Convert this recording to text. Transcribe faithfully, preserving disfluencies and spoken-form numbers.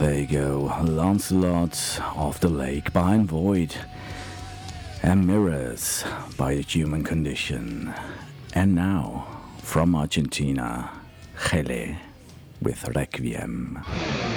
There you go, Lancelot of the Lake by Void, and Mirrors by the Human Condition. And now, from Argentina, Gele with Requiem.